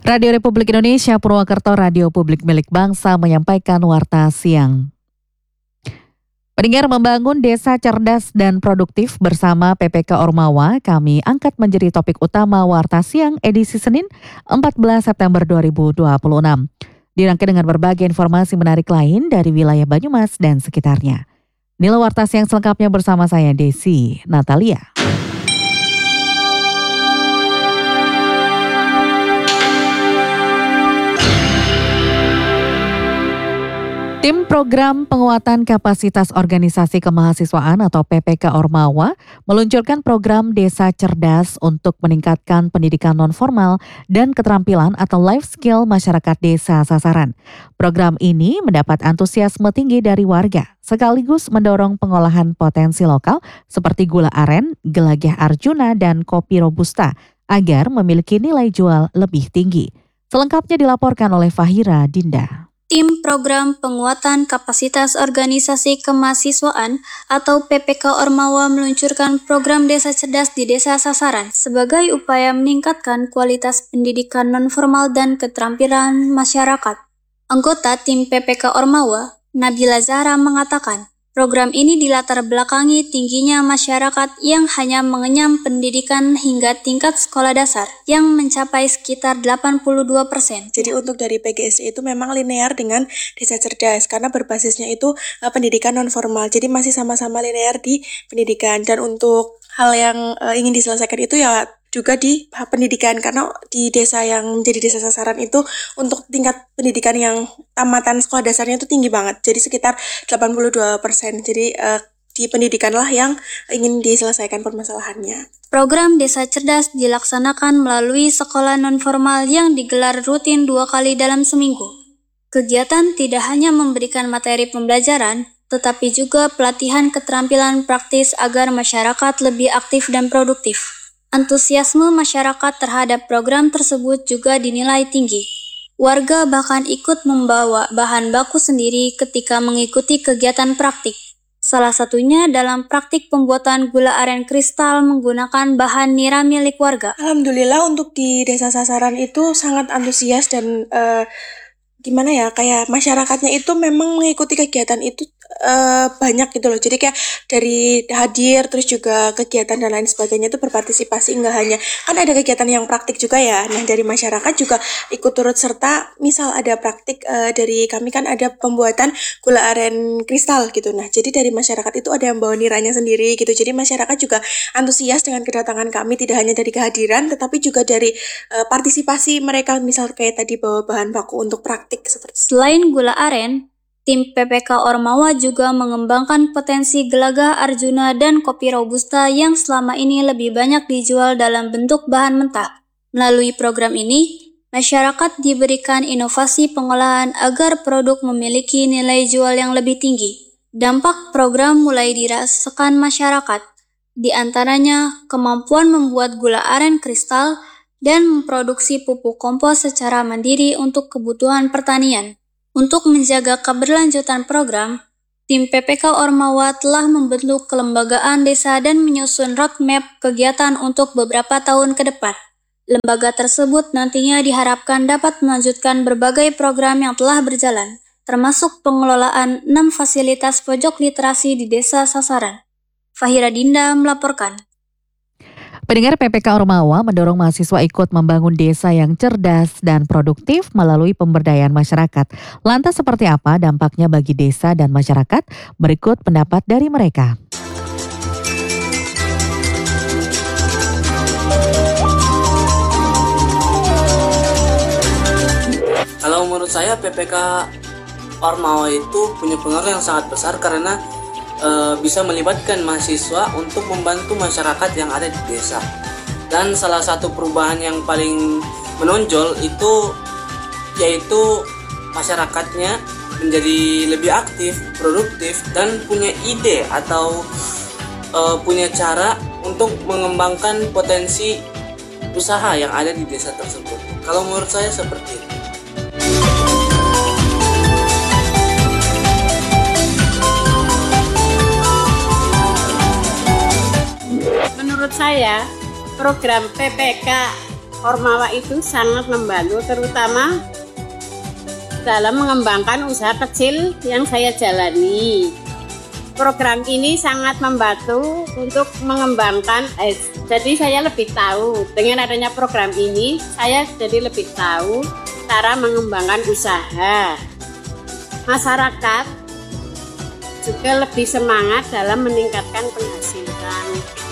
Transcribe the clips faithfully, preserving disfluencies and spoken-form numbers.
Radio Republik Indonesia Purwakarta, radio publik milik bangsa menyampaikan warta siang. Pendengar, membangun desa cerdas dan produktif bersama P P K Ormawa, kami angkat menjadi topik utama warta siang edisi Senin empat belas September dua ribu dua puluh enam. Dirangkai dengan berbagai informasi menarik lain dari wilayah Banyumas dan sekitarnya. Inilah warta siang selengkapnya bersama saya Desi Natalia. Tim Program Penguatan Kapasitas Organisasi Kemahasiswaan atau P P K Ormawa meluncurkan program Desa Cerdas untuk meningkatkan pendidikan nonformal dan keterampilan atau life skill masyarakat desa sasaran. Program ini mendapat antusiasme tinggi dari warga, sekaligus mendorong pengolahan potensi lokal seperti gula aren, gelagah Arjuna, dan kopi robusta agar memiliki nilai jual lebih tinggi. Selengkapnya dilaporkan oleh Fahira Dinda. Tim Program Penguatan Kapasitas Organisasi Kemahasiswaan atau P P K Ormawa meluncurkan program Desa Cerdas di Desa Sasaran sebagai upaya meningkatkan kualitas pendidikan nonformal dan keterampilan masyarakat. Anggota tim P P K Ormawa, Nabila Zahra, mengatakan, program ini dilatar belakangi tingginya masyarakat yang hanya mengenyam pendidikan hingga tingkat sekolah dasar yang mencapai sekitar delapan puluh dua persen. Jadi untuk dari P G S I itu memang linear dengan Desa Cerdas karena berbasisnya itu uh, pendidikan nonformal. Jadi masih sama-sama linear di pendidikan, dan untuk hal yang uh, ingin diselesaikan itu ya juga di pendidikan, karena di desa yang menjadi desa sasaran itu untuk tingkat pendidikan yang tamatan sekolah dasarnya itu tinggi banget, jadi sekitar delapan puluh dua persen. Jadi uh, di pendidikanlah yang ingin diselesaikan permasalahannya. Program Desa Cerdas dilaksanakan melalui sekolah nonformal yang digelar rutin dua kali dalam seminggu. Kegiatan tidak hanya memberikan materi pembelajaran, tetapi juga pelatihan keterampilan praktis agar masyarakat lebih aktif dan produktif. Antusiasme masyarakat terhadap program tersebut juga dinilai tinggi. Warga bahkan ikut membawa bahan baku sendiri ketika mengikuti kegiatan praktik. Salah satunya dalam praktik pembuatan gula aren kristal menggunakan bahan nira milik warga. Alhamdulillah untuk di desa sasaran itu sangat antusias dan uh, gimana ya, kayak masyarakatnya itu memang mengikuti kegiatan itu uh, banyak gitu loh. Jadi kayak dari hadir, terus juga kegiatan dan lain sebagainya itu berpartisipasi, enggak hanya, kan ada kegiatan yang praktik juga ya. Nah dari masyarakat juga ikut turut serta, misal ada praktik uh, dari kami kan ada pembuatan gula aren kristal gitu. Nah jadi dari masyarakat itu ada yang bawa niranya sendiri gitu. Jadi masyarakat juga antusias dengan kedatangan kami, tidak hanya dari kehadiran tetapi juga dari uh, partisipasi mereka, misal kayak tadi bawa bahan baku untuk praktik. Selain gula aren, tim P P K Ormawa juga mengembangkan potensi gelagah Arjuna dan kopi robusta yang selama ini lebih banyak dijual dalam bentuk bahan mentah. Melalui program ini, masyarakat diberikan inovasi pengolahan agar produk memiliki nilai jual yang lebih tinggi. Dampak program mulai dirasakan masyarakat, di antaranya kemampuan membuat gula aren kristal dan memproduksi pupuk kompos secara mandiri untuk kebutuhan pertanian. Untuk menjaga keberlanjutan program, tim P P K Ormawa telah membentuk kelembagaan desa dan menyusun roadmap kegiatan untuk beberapa tahun ke depan. Lembaga tersebut nantinya diharapkan dapat melanjutkan berbagai program yang telah berjalan, termasuk pengelolaan enam fasilitas pojok literasi di desa sasaran. Fahira Dinda melaporkan. Pendengar, P P K Ormawa mendorong mahasiswa ikut membangun desa yang cerdas dan produktif melalui pemberdayaan masyarakat. Lantas seperti apa dampaknya bagi desa dan masyarakat? Berikut pendapat dari mereka. Kalau menurut saya P P K Ormawa itu punya pengaruh yang sangat besar karena e, bisa melibatkan mahasiswa untuk membantu masyarakat yang ada di desa. Dan salah satu perubahan yang paling menonjol itu yaitu masyarakatnya menjadi lebih aktif, produktif, dan punya ide atau e, punya cara untuk mengembangkan potensi usaha yang ada di desa tersebut. Kalau menurut saya seperti itu. Menurut saya, program P P K Ormawa itu sangat membantu, terutama dalam mengembangkan usaha kecil yang saya jalani. Program ini sangat membantu untuk mengembangkan, eh, jadi saya lebih tahu, dengan adanya program ini, saya jadi lebih tahu cara mengembangkan usaha. Masyarakat juga lebih semangat dalam meningkatkan penghasilan.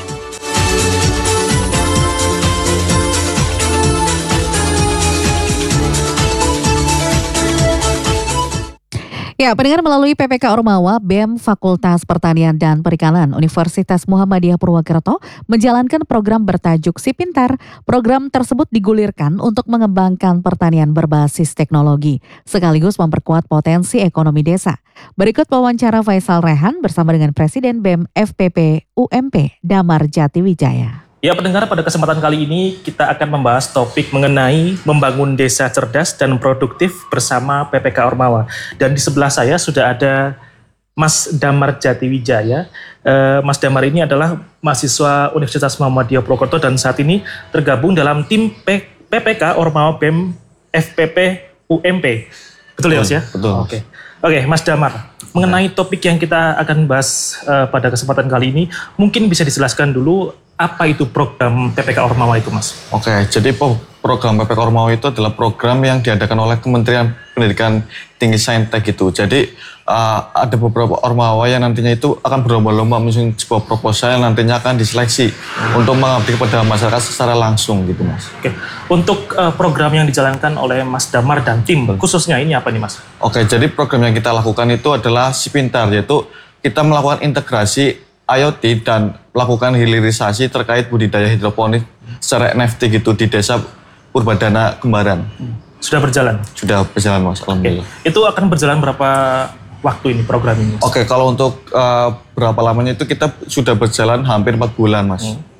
Ya, pendengar, melalui P P K Ormawa, B E M Fakultas Pertanian dan Perikanan Universitas Muhammadiyah Purwokerto menjalankan program bertajuk Si Pintar. Program tersebut digulirkan untuk mengembangkan pertanian berbasis teknologi, sekaligus memperkuat potensi ekonomi desa. Berikut wawancara Faisal Rehan bersama dengan Presiden B E M F P P U M P Damar Jatiwijaya. Ya pendengar, pada kesempatan kali ini kita akan membahas topik mengenai membangun desa cerdas dan produktif bersama P P K Ormawa. Dan di sebelah saya sudah ada Mas Damar Jatiwijaya. Uh, Mas Damar ini adalah mahasiswa Universitas Muhammadiyah Purwokerto dan saat ini tergabung dalam tim P P K Ormawa B E M F P P U M P. Betul ya Mas ya? Betul. Oke, Oke Mas Damar, mengenai topik yang kita akan bahas uh, pada kesempatan kali ini, mungkin bisa dijelaskan dulu apa itu program P P K Ormawa itu, Mas? Oke, jadi program P P K Ormawa itu adalah program yang diadakan oleh Kementerian Pendidikan Tinggi Saintek gitu. Jadi uh, ada beberapa Ormawa yang nantinya itu akan berlomba-lomba menyusun sebuah proposal yang nantinya akan diseleksi hmm. untuk mengabdi kepada masyarakat secara langsung gitu, Mas. Oke, untuk uh, program yang dijalankan oleh Mas Damar dan tim, khususnya ini apa nih, Mas? Oke, jadi program yang kita lakukan itu adalah Si Pintar, yaitu kita melakukan integrasi I O T dan melakukan hilirisasi terkait budidaya hidroponik secara N F T gitu di desa Purbadana Kembaran. Sudah berjalan? Sudah berjalan, Mas. Alhamdulillah. Oke. Itu akan berjalan berapa waktu ini program ini, Mas? Oke, kalau untuk uh, berapa lamanya itu kita sudah berjalan hampir empat bulan, Mas. Hmm.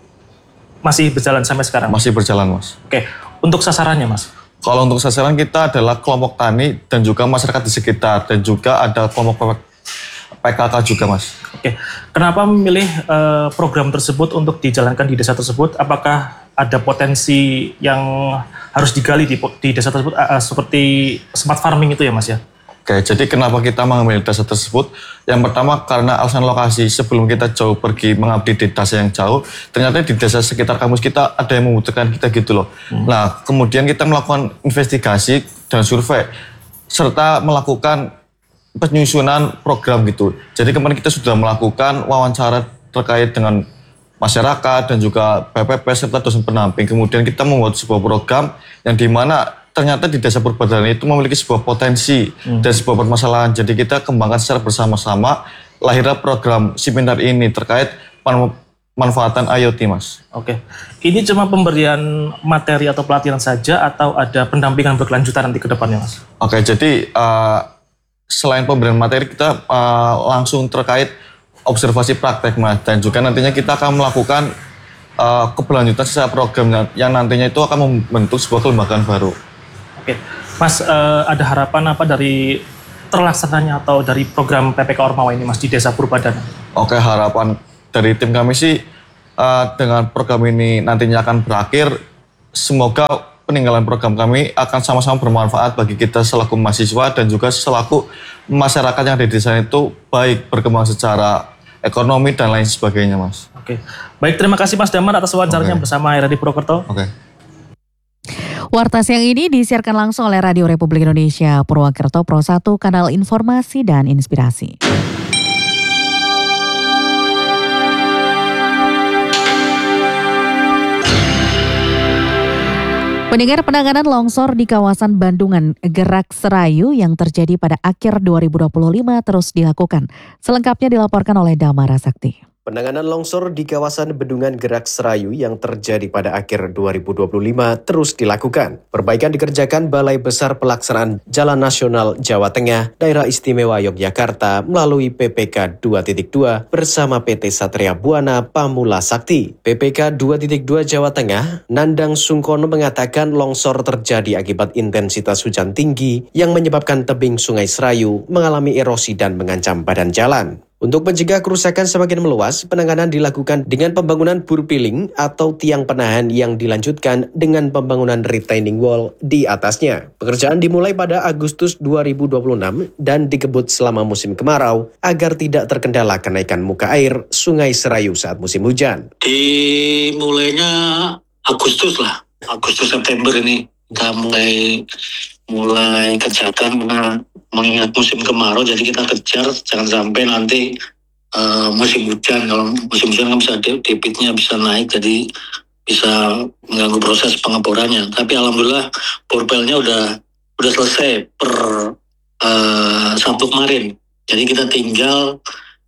Masih berjalan sampai sekarang? Masih berjalan, Mas. Oke, untuk sasarannya, Mas? Kalau untuk sasaran kita adalah kelompok tani dan juga masyarakat di sekitar dan juga ada kelompok P K K juga, Mas. Oke, kenapa memilih uh, program tersebut untuk dijalankan di desa tersebut? Apakah ada potensi yang harus digali di, di desa tersebut uh, seperti smart farming itu ya, Mas ya? Oke, jadi kenapa kita mengambil desa tersebut? Yang pertama karena alasan lokasi. Sebelum kita jauh pergi mengabdi di desa yang jauh, ternyata di desa sekitar kampus kita ada yang membutuhkan kita gitu loh. Hmm. Nah, kemudian kita melakukan investigasi dan survei serta melakukan penyusunan program gitu. Jadi kemarin kita sudah melakukan wawancara terkait dengan masyarakat dan juga P P P serta dosen pendamping. Kemudian kita membuat sebuah program yang dimana ternyata di desa Purbadana itu memiliki sebuah potensi hmm. dan sebuah permasalahan. Jadi kita kembangkan secara bersama-sama lahirnya program Si Pintar ini terkait pemanfaatan I O T, Mas. Oke, ini cuma pemberian materi atau pelatihan saja atau ada pendampingan berkelanjutan nanti ke depannya, Mas? Oke, jadi uh, selain pemberian materi kita uh, langsung terkait observasi praktek, Mas, dan juga nantinya kita akan melakukan uh, keberlanjutan secara program yang nantinya itu akan membentuk sebuah kelembagaan baru. Oke, Mas, uh, ada harapan apa dari terlaksananya atau dari program P P K Ormawa ini, Mas, di Desa Purbadana? Oke, harapan dari tim kami sih uh, dengan program ini nantinya akan berakhir, semoga peninggalan program kami akan sama-sama bermanfaat bagi kita selaku mahasiswa dan juga selaku masyarakat yang ada di desa itu baik berkembang secara ekonomi dan lain sebagainya, Mas. Oke, baik, terima kasih Mas Damar atas wawancaranya okay. bersama R R I Purwokerto. Oke. Warta siang ini disiarkan langsung oleh Radio Republik Indonesia Purwokerto Pro satu, kanal informasi dan inspirasi. Pendengar, penanganan longsor di kawasan Bandungan Gerak Serayu yang terjadi pada akhir dua ribu dua puluh lima terus dilakukan. Selengkapnya dilaporkan oleh Damara Sakti. Penanganan longsor di kawasan Bendungan Gerak Serayu yang terjadi pada akhir dua ribu dua puluh lima terus dilakukan. Perbaikan dikerjakan Balai Besar Pelaksanaan Jalan Nasional Jawa Tengah, Daerah Istimewa Yogyakarta melalui P P K dua titik dua bersama P T Satria Buana Pamula Sakti. P P K dua titik dua Jawa Tengah, Nandang Sungkono mengatakan longsor terjadi akibat intensitas hujan tinggi yang menyebabkan tebing Sungai Serayu mengalami erosi dan mengancam badan jalan. Untuk mencegah kerusakan semakin meluas, penanganan dilakukan dengan pembangunan bur piling atau tiang penahan yang dilanjutkan dengan pembangunan retaining wall di atasnya. Pekerjaan dimulai pada Agustus dua ribu dua puluh enam dan dikebut selama musim kemarau agar tidak terkendala kenaikan muka air Sungai Serayu saat musim hujan. Dimulainya Agustus lah, Agustus September ini kita mulai mulai kegiatan karena mengingat musim kemarau, jadi kita kejar jangan sampai nanti uh, musim hujan. Kalau musim hujan kan bisa debitnya bisa naik, jadi bisa mengganggu proses pengeborannya. Tapi alhamdulillah borpelnya udah udah selesai per uh, Sabtu kemarin. Jadi kita tinggal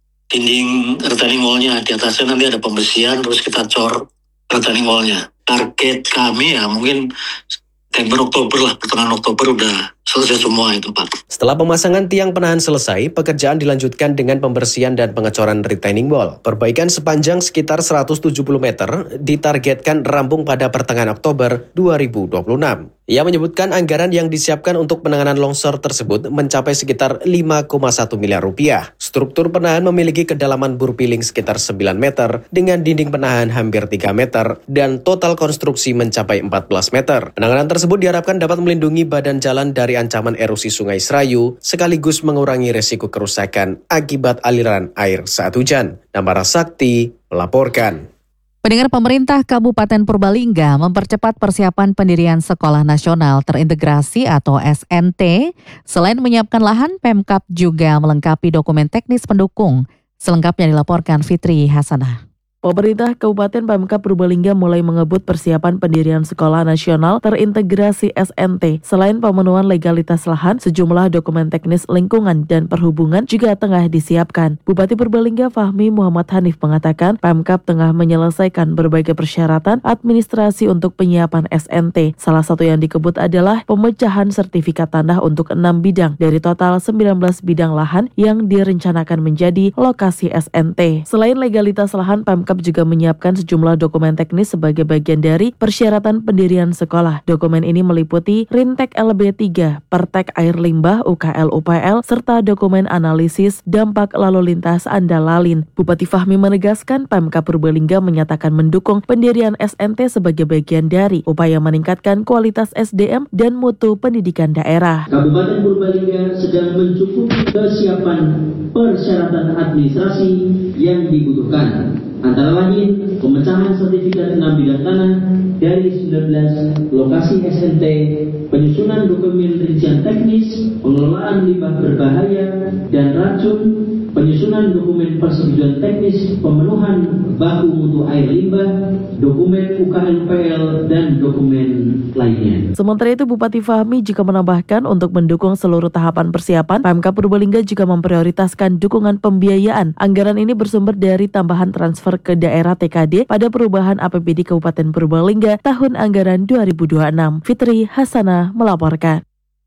dinding retaining wall-nya, di atasnya nanti ada pembersihan, terus kita cor retaining wall-nya. Target kami ya mungkin September Oktober lah, pertengahan Oktober udah selesai semua itu Pak. Setelah pemasangan tiang penahan selesai, pekerjaan dilanjutkan dengan pembersihan dan pengecoran retaining wall. Perbaikan sepanjang sekitar seratus tujuh puluh meter ditargetkan rampung pada pertengahan Oktober dua ribu dua puluh enam. Ia menyebutkan anggaran yang disiapkan untuk penanganan longsor tersebut mencapai sekitar lima koma satu miliar rupiah. Struktur penahan memiliki kedalaman bur piling sekitar sembilan meter dengan dinding penahan hampir tiga meter dan total konstruksi mencapai empat belas meter. Penanganan tersebut diharapkan dapat melindungi badan jalan dari ancaman erosi Sungai Serayu sekaligus mengurangi resiko kerusakan akibat aliran air saat hujan. Damara Sakti melaporkan. Pendengar, pemerintah Kabupaten Purbalingga mempercepat persiapan pendirian Sekolah Nasional Terintegrasi atau S N T. Selain menyiapkan lahan, Pemkab juga melengkapi dokumen teknis pendukung. Selengkapnya dilaporkan Fitri Hasanah. Pemerintah Kabupaten Pemkab Purbalingga mulai mengebut persiapan pendirian Sekolah Nasional Terintegrasi S N T. Selain pemenuhan legalitas lahan, sejumlah dokumen teknis lingkungan dan perhubungan juga tengah disiapkan. Bupati Purbalingga Fahmi Muhammad Hanif mengatakan Pemkab tengah menyelesaikan berbagai persyaratan administrasi untuk penyiapan S N T. Salah satu yang dikebut adalah pemecahan sertifikat tanah untuk enam bidang dari total sembilan belas bidang lahan yang direncanakan menjadi lokasi S N T. Selain legalitas lahan, Pemkab juga menyiapkan sejumlah dokumen teknis sebagai bagian dari persyaratan pendirian sekolah. Dokumen ini meliputi Rintek L B tiga, Pertek Air Limbah U K L U P L, serta dokumen analisis dampak lalu lintas Andalalin. Bupati Fahmi menegaskan Pemkab Purbalingga menyatakan mendukung pendirian S N T sebagai bagian dari upaya meningkatkan kualitas S D M dan mutu pendidikan daerah. Kabupaten Purbalingga sedang mencukupi kesiapan persyaratan administrasi yang dibutuhkan. Antara lain, pemecahan sertifikat enam bidang tanah dari sembilan belas lokasi S N T, penyusunan dokumen rincian teknis, pengelolaan limbah berbahaya dan racun, penyusunan dokumen persetujuan teknis, pemenuhan baku mutu air limbah, dokumen U K L U P L, dan dokumen lainnya. Sementara itu, Bupati Fahmi juga menambahkan untuk mendukung seluruh tahapan persiapan, Pemkab Purbalingga juga memprioritaskan dukungan pembiayaan. Anggaran ini bersumber dari tambahan transfer ke daerah T K D pada perubahan A P B D Kabupaten Purbalingga tahun anggaran dua ribu dua puluh enam. Fitri Hasanah melaporkan.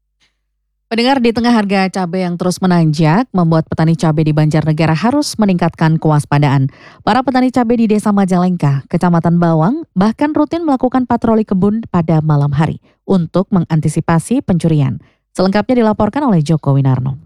Pendengar, di tengah harga cabai yang terus menanjak, membuat petani cabai di Banjarnegara harus meningkatkan kewaspadaan. Para petani cabai di Desa Majalengka, Kecamatan Bawang, bahkan rutin melakukan patroli kebun pada malam hari untuk mengantisipasi pencurian. Selengkapnya dilaporkan oleh Joko Winarno.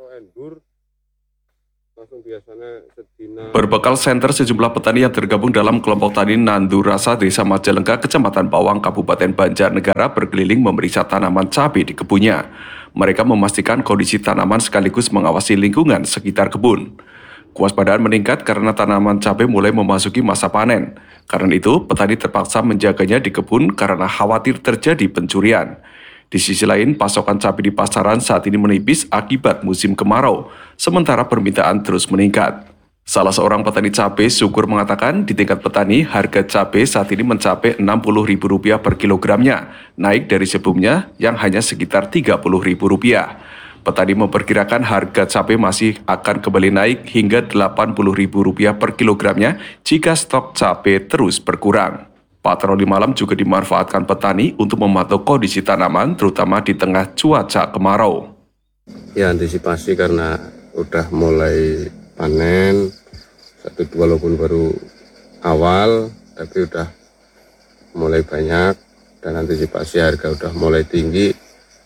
Berbekal senter sejumlah petani yang tergabung dalam kelompok tani Nandu Rasa Desa Majalengka, Kecamatan Bawang, Kabupaten Banjarnegara berkeliling memeriksa tanaman cabai di kebunnya. Mereka memastikan kondisi tanaman sekaligus mengawasi lingkungan sekitar kebun. Kewaspadaan meningkat karena tanaman cabai mulai memasuki masa panen. Karena itu, petani terpaksa menjaganya di kebun karena khawatir terjadi pencurian. Di sisi lain, pasokan cabai di pasaran saat ini menipis akibat musim kemarau, sementara permintaan terus meningkat. Salah seorang petani cabai, Syukur, mengatakan di tingkat petani, harga cabai saat ini mencapai enam puluh ribu rupiah per kilogramnya, naik dari sebelumnya yang hanya sekitar tiga puluh ribu rupiah. Petani memperkirakan harga cabai masih akan kembali naik hingga delapan puluh ribu rupiah per kilogramnya jika stok cabai terus berkurang. Patroli malam juga dimanfaatkan petani untuk memantau kondisi tanaman, terutama di tengah cuaca kemarau. Ya, antisipasi karena udah mulai panen, satu dua walaupun baru awal, tapi udah mulai banyak dan antisipasi harga udah mulai tinggi,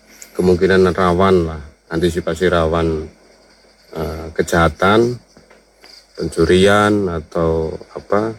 kemungkinan rawan lah, antisipasi rawan uh, kejahatan pencurian atau apa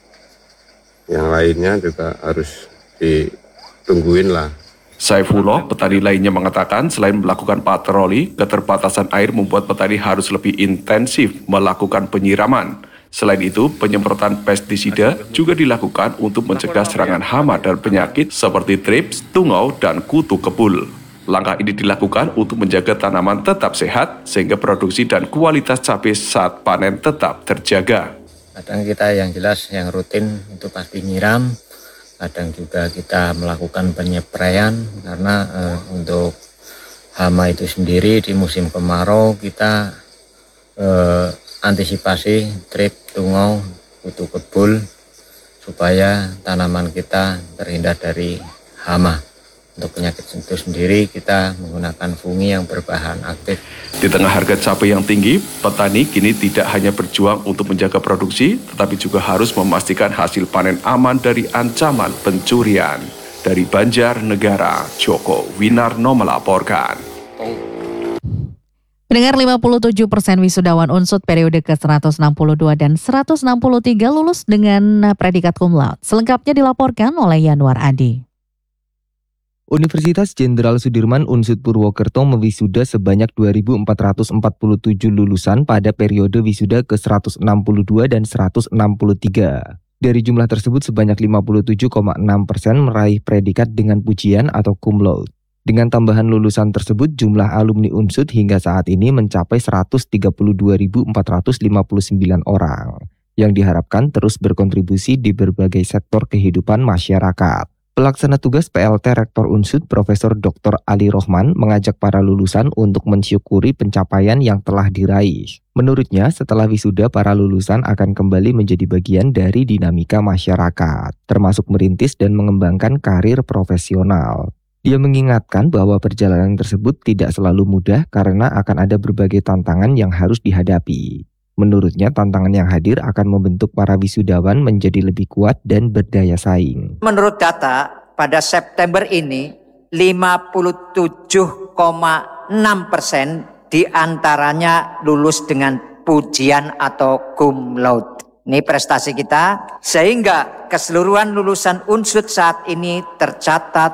yang lainnya juga harus ditungguin lah. Saifullah, petani lainnya mengatakan selain melakukan patroli, keterbatasan air membuat petani harus lebih intensif melakukan penyiraman. Selain itu, penyemprotan pestisida juga dilakukan untuk mencegah serangan hama dan penyakit seperti trips, tungau, dan kutu kebul. Langkah ini dilakukan untuk menjaga tanaman tetap sehat, sehingga produksi dan kualitas cabai saat panen tetap terjaga. Kadang kita yang jelas yang rutin itu pasti nyiram, kadang juga kita melakukan penyepraian karena eh, untuk hama itu sendiri di musim kemarau kita eh, antisipasi trip, tungau, kutu kebul supaya tanaman kita terhindar dari hama. Untuk penyakit itu sendiri kita menggunakan fungi yang berbahan aktif. Di tengah harga cabai yang tinggi, petani kini tidak hanya berjuang untuk menjaga produksi, tetapi juga harus memastikan hasil panen aman dari ancaman pencurian. Dari Banjarnegara, Joko Winarno melaporkan. Pendengar, lima puluh tujuh persen wisudawan Unsud periode ke seratus enam puluh dua dan seratus enam puluh tiga lulus dengan predikat cum laude. Selengkapnya dilaporkan oleh Yanuar Adi. Universitas Jenderal Sudirman Unsud Purwokerto mewisuda sebanyak dua ribu empat ratus empat puluh tujuh lulusan pada periode wisuda ke seratus enam puluh dua dan seratus enam puluh tiga. Dari jumlah tersebut sebanyak lima puluh tujuh koma enam persen meraih predikat dengan pujian atau cum laude. Dengan tambahan lulusan tersebut, jumlah alumni Unsud hingga saat ini mencapai seratus tiga puluh dua ribu empat ratus lima puluh sembilan orang, yang diharapkan terus berkontribusi di berbagai sektor kehidupan masyarakat. Pelaksana tugas P L T Rektor Unsud Profesor Doktor Ali Rohman mengajak para lulusan untuk mensyukuri pencapaian yang telah diraih. Menurutnya, setelah wisuda para lulusan akan kembali menjadi bagian dari dinamika masyarakat, termasuk merintis dan mengembangkan karir profesional. Dia mengingatkan bahwa perjalanan tersebut tidak selalu mudah karena akan ada berbagai tantangan yang harus dihadapi. Menurutnya, tantangan yang hadir akan membentuk para wisudawan menjadi lebih kuat dan berdaya saing. Menurut data, pada September ini, lima puluh tujuh koma enam persen diantaranya lulus dengan pujian atau cum laude. Ini prestasi kita, sehingga keseluruhan lulusan Unsud saat ini tercatat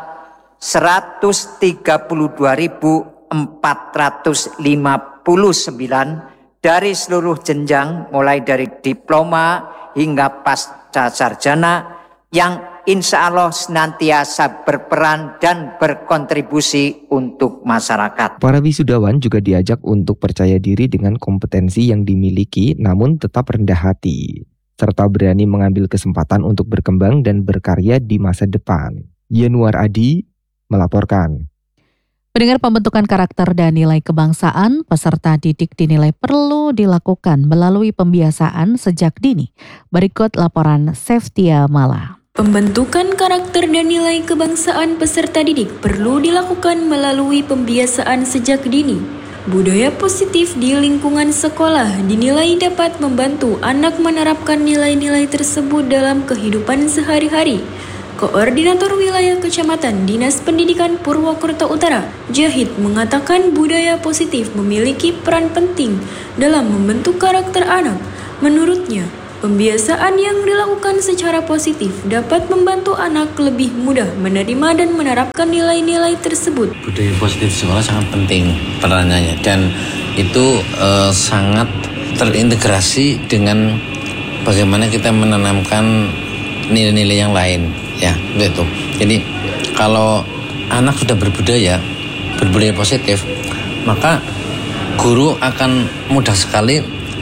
seratus tiga puluh dua ribu empat ratus lima puluh sembilan dari seluruh jenjang mulai dari diploma hingga pasca sarjana yang insya Allah senantiasa berperan dan berkontribusi untuk masyarakat. Para wisudawan juga diajak untuk percaya diri dengan kompetensi yang dimiliki namun tetap rendah hati, serta berani mengambil kesempatan untuk berkembang dan berkarya di masa depan. Yanuar Adi melaporkan. Pendengar, pembentukan karakter dan nilai kebangsaan peserta didik dinilai perlu dilakukan melalui pembiasaan sejak dini. Berikut laporan Seftia Mala. Pembentukan karakter dan nilai kebangsaan peserta didik perlu dilakukan melalui pembiasaan sejak dini. Budaya positif di lingkungan sekolah dinilai dapat membantu anak menerapkan nilai-nilai tersebut dalam kehidupan sehari-hari. Koordinator Wilayah Kecamatan Dinas Pendidikan Purwokerto Utara, Jahid, mengatakan budaya positif memiliki peran penting dalam membentuk karakter anak. Menurutnya, pembiasaan yang dilakukan secara positif dapat membantu anak lebih mudah menerima dan menerapkan nilai-nilai tersebut. Budaya positif di sekolah sangat penting perannya dan itu uh, sangat terintegrasi dengan bagaimana kita menanamkan nilai-nilai yang lain. Ya, begitu. Jadi kalau anak sudah berbudaya, berbudaya positif, maka guru akan mudah sekali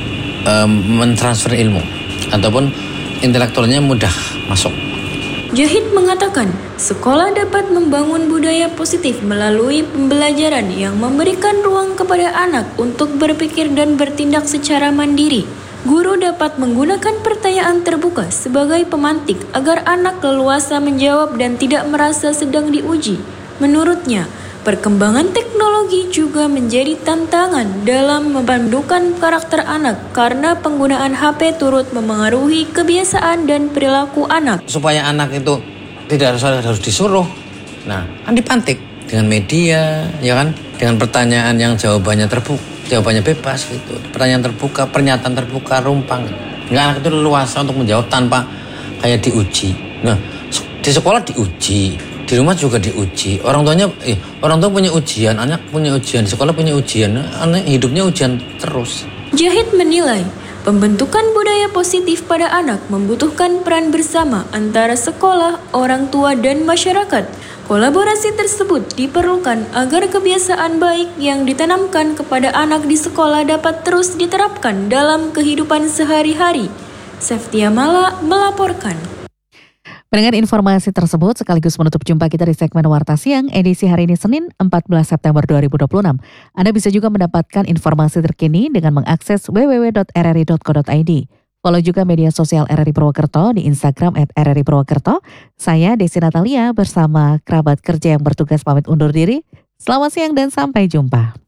um, mentransfer ilmu ataupun intelektualnya mudah masuk. Jahid mengatakan, sekolah dapat membangun budaya positif melalui pembelajaran yang memberikan ruang kepada anak untuk berpikir dan bertindak secara mandiri. Guru dapat menggunakan pertanyaan terbuka sebagai pemantik agar anak leluasa menjawab dan tidak merasa sedang diuji. Menurutnya, perkembangan teknologi juga menjadi tantangan dalam membentukkan karakter anak karena penggunaan H P turut memengaruhi kebiasaan dan perilaku anak. Supaya anak itu tidak harus, harus disuruh, nah kan dipantik dengan media, ya kan, dengan pertanyaan yang jawabannya terbuka. jawabannya bebas gitu. Pertanyaan terbuka, pernyataan terbuka, rumpang. Nggak, anak itu leluasa untuk menjawab tanpa kayak diuji. Nah, di sekolah diuji, di rumah juga diuji. Orang tuanya, eh, orang tua punya ujian, anak punya ujian, di sekolah punya ujian, anak hidupnya ujian terus. Jahid menilai, pembentukan budaya positif pada anak membutuhkan peran bersama antara sekolah, orang tua, dan masyarakat. Kolaborasi tersebut diperlukan agar kebiasaan baik yang ditanamkan kepada anak di sekolah dapat terus diterapkan dalam kehidupan sehari-hari. Seftia Mala melaporkan. Dengan informasi tersebut sekaligus menutup jumpa kita di segmen Warta Siang edisi hari ini Senin empat belas September dua ribu dua puluh enam. Anda bisa juga mendapatkan informasi terkini dengan mengakses w w w titik r r i titik co titik i d. Follow juga media sosial R R I Purwokerto di Instagram at R R I Purwokerto. Saya Desi Natalia bersama kerabat kerja yang bertugas pamit undur diri. Selamat siang dan sampai jumpa.